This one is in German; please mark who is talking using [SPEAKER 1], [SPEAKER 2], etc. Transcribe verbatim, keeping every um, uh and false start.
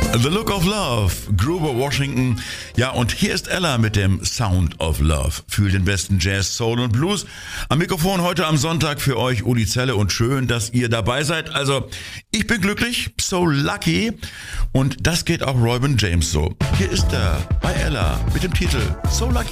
[SPEAKER 1] The Look of Love, Grover Washington. Ja, und hier ist Ella mit dem Sound of Love. Für den besten Jazz, Soul und Blues. Am Mikrofon heute am Sonntag für euch Uli Zelle und schön, dass ihr dabei seid. Also, ich bin glücklich, so lucky. Und das geht auch Robin James so. Hier ist er bei Ella mit dem Titel So Lucky.